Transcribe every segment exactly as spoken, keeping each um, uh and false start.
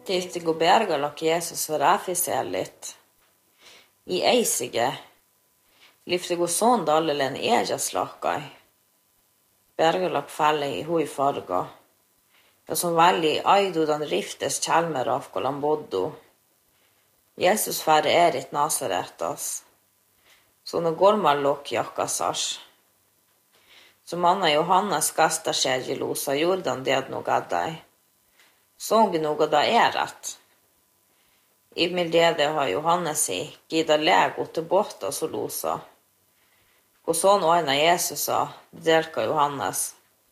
Tietysti kun bergalak Jeesus var äfisellit. I eisige. Lyfte kun sondallelen ejaslakkai. Bergalak falle i hui farga. Ja som välli aidudan riftes kälmer av kolan boddu. Jesus färre erit Nasaretas. Så nå gormal lok jakkasars. Som Anna Johannes kastaskedjelosa jordan det nog gaddai. Sång noe da erat. I mildede har Johannes i gida lego til båta så losa. Og sånn øyna Jesusa, delka Johannes.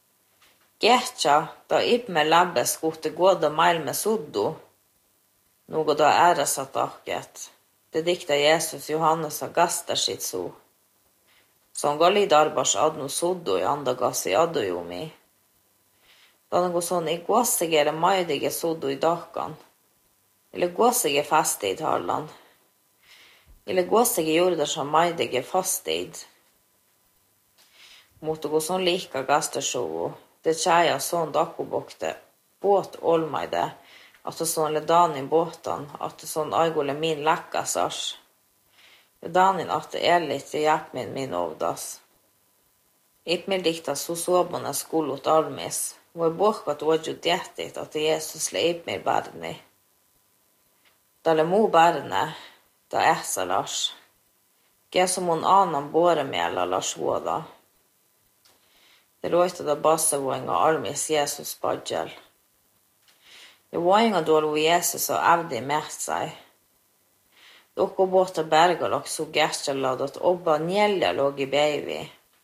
Getja, da ibme labbes gote gåda mail med suddo. Noe da æres at akket. Det dikta Jesus Johannes av gasta sitt so. Sånn gali darbars adno suddo i andagas i adojomi. Da den går sånn i gåsegere maidige suddo i dakan. Eller gåsege fastid harlan. Eller gåsege jordar som maidige fastid. Mot å gå sånn lika gastasjovo. Det tjeja sånn dakobokte. Båt olmaide. At det sånn ledanin båtan. At det sånn aigole min lakkasars. Ledanin at det er litt i hjelpmin min ovdas. Ipmildikta så såbona skolot almis. Voi båhkat ådju djettit at Jesus le ipmil bärni. Da le mo bärne. Da äsa lars. Ge som hon anan båremela lars våda. Det låta da basavoinga almis Jesus badjel. Det voinga dolo Jesus og avdi med seg. Doko båta bergalok så gestjaladot obba njelja låg i beivi.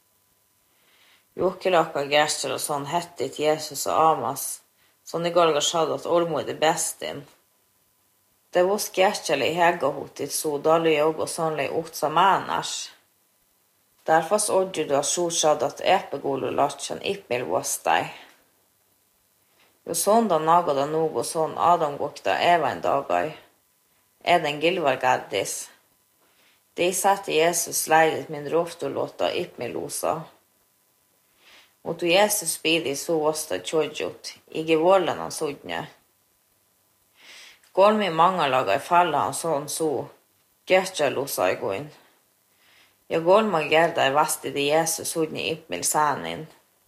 Jokkelaka gestjala sånn hettit Jesus og amas, sånn i galga shadat olmode bestin. Det var gestjala i hegahotit så dalu jeg og sånn lei utsa manars. Derfor ordju du så shadat epegolo latjan ipmil vostai. Jo sånn da nagada nogo sånn Adam gokta eva en dagai. Eden gilvar gaddis. De satte Jesus leidet min roftolåta ipmilosa. Mot Jesus bidi så osta tjodjut. Ige vålen han sodnje. Golmi mange laga i falla han sånn så. Getja losa i goin. Jag golma gerda i vasti de Jesus sodnje ipmil sanin.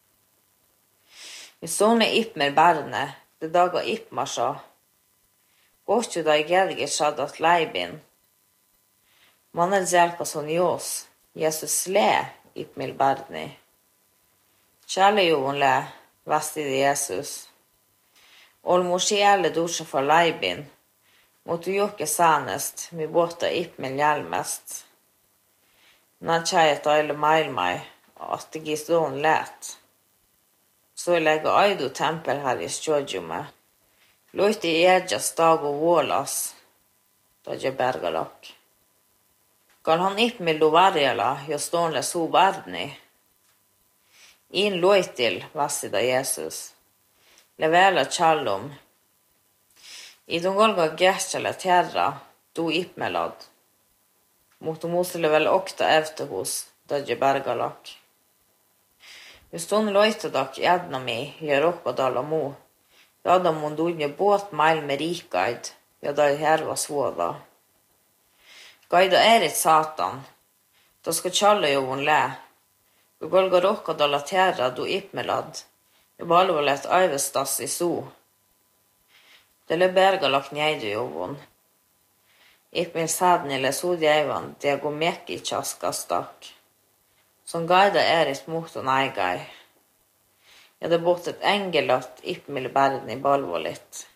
I sånne ipmil bærne. Det daga ipmasha. Gåtju da i gerge shadat leibin. Man er zelka sånn jos. Jesus le ipmil bærni. Kjærle jo hun le, vasti de Jesus. Olmo sjæle dusja for leibin. Mot jokke sanest, mi båta ipmil hjelmest. Nå tjejet aile mail meg, at det gis doon let. Så jeg legger aido tempel her i stjodjume. Lojti edjas dag og vålas, da jeg bergalak. Gal han ipmil do varjala, jo stånle so bardni. In lojtil, vassida Jesus. Levela tjallum. I de golga gestjala terra, do ipmelad. Mot mosele vel okta evte hos, da jeg bergalak. Hvis stån lojtadak edna mi, gjør okka dala mo. Da da mon dunje båt mail med rikaid, ja da her var svåda. Gaida er et satan, da skal tjalla jo hun le. Du golga rokka da latera du ipmelad, jo balvalet aivestas i so. Det le berga lak njeidu jo hun. Ipmil sadni le sodjeivan, det går mekki tjaska stakk. Som gaida er et moton eigai. Ja, det bort et engelat ipmil bærden i balvalit.